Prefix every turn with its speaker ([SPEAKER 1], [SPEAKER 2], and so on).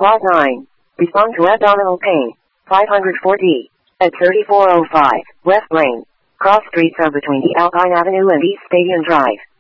[SPEAKER 1] Lot 9. Respond to abdominal pain. 504D. At 3405, West Lane. Cross streets are between the Alpine Avenue and East Stadium Drive.